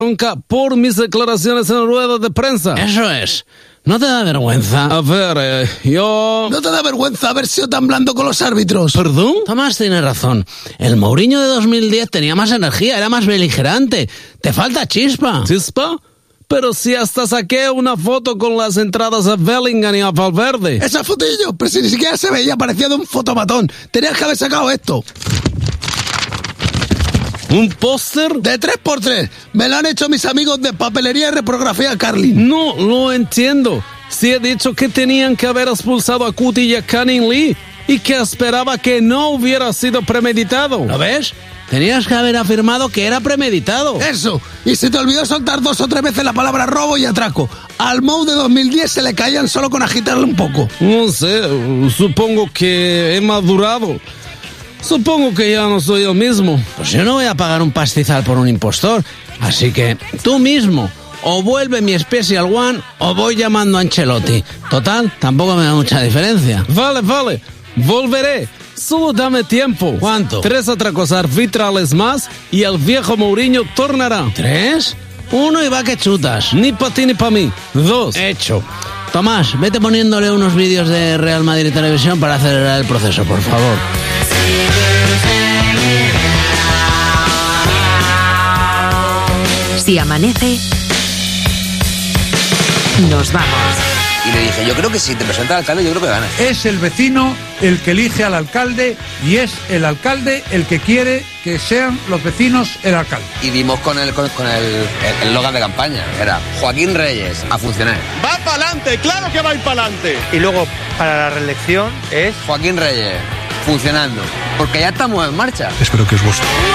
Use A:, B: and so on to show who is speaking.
A: bronca por mis declaraciones en rueda de prensa.
B: Eso es. ¿No te da vergüenza?
A: A ver, yo...
C: ¿No te da vergüenza haber sido tan blando con los árbitros?
A: ¿Perdón?
B: Tomás tiene razón. El Mourinho de 2010 tenía más energía, era más beligerante. Te falta chispa.
A: ¿Chispa? Pero si hasta saqué una foto con las entradas a Bellingham y a Valverde.
C: Esa fotillo, pero si ni siquiera se veía, parecía de un fotomatón. Tenías que haber sacado esto.
A: ¿Un póster?
C: De 3x3. Me lo han hecho mis amigos de Papelería y Reprografía Carlin.
A: No lo entiendo. Si he dicho que tenían que haber expulsado a Cuti y a Canning Lee y que esperaba que no hubiera sido premeditado.
B: ¿Lo ves? Tenías que haber afirmado que era premeditado.
C: Eso. Y se te olvidó soltar 2 o 3 veces la palabra robo y atraco. Al Mou de 2010 se le caían solo con agitarle un poco.
A: No sé, supongo que he madurado. Supongo que ya no soy el mismo.
B: Pues yo no voy a pagar un pastizal por un impostor. Así que tú mismo, o vuelve mi Special One o voy llamando a Ancelotti. Total, tampoco me da mucha diferencia.
A: Vale, volveré. Solo dame tiempo.
B: ¿Cuánto?
A: 3 atracos arbitrales más y el viejo Mourinho tornará.
B: 3, 1 y va que chutas.
A: Ni para ti ni para mí. 2.
B: Hecho. Tomás, vete poniéndole unos vídeos de Real Madrid Televisión para acelerar el proceso, por favor.
D: Si amanece, nos vamos.
E: Y le dije, yo creo que si te presenta al alcalde, yo creo que ganas.
F: Es el vecino el que elige al alcalde y es el alcalde el que quiere que sean los vecinos el alcalde.
E: Y dimos con el eslogan de campaña. Era Joaquín Reyes, a funcionar.
G: ¡Va para adelante! ¡Claro que va a ir para adelante!
H: Y luego, para la reelección, es...
E: Joaquín Reyes, funcionando. Porque ya estamos en marcha.
F: Espero que os guste.